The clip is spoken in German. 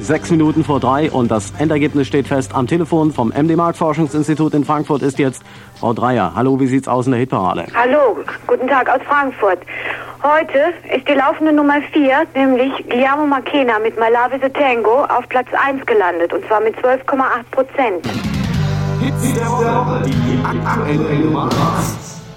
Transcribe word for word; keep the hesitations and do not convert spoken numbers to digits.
Sechs Minuten vor drei und das Endergebnis steht fest. Am Telefon vom M D Marktforschungsinstitut in Frankfurt ist jetzt Frau Dreyer. Hallo, wie sieht's aus in der Hitparade? Hallo, guten Tag aus Frankfurt. Heute ist die laufende Nummer vier, nämlich Guillermo Marchena mit My Love is a Tango, auf Platz eins gelandet, und zwar mit zwölf Komma acht Prozent. Hits der Woche, die aktuelle Nummer eins.